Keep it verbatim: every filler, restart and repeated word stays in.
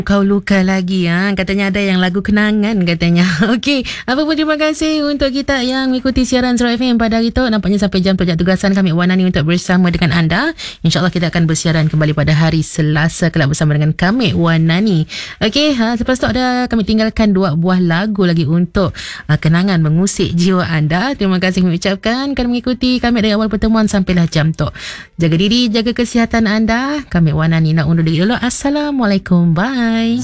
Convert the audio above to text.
Kau luka lagi ha? Katanya ada yang lagu kenangan katanya. Okey, apa pun terima kasih untuk kita yang mengikuti siaran Suara F M pada hari itu. Nampaknya sampai jam projek tugasan kami Wan Nani untuk bersama dengan anda. InsyaAllah kita akan bersiaran kembali pada hari Selasa kelak bersama dengan kami Wan Nani. Okey, ha, selepas tu ada kami tinggalkan dua buah lagu lagi untuk uh, kenangan mengusik jiwa anda. Terima kasih mengucapkan kerana mengikuti kami dari awal pertemuan sampailah jam tu. Jaga diri, jaga kesihatan anda. Kami Wan Nani nak undur diri dulu. Assalamualaikum. Bye.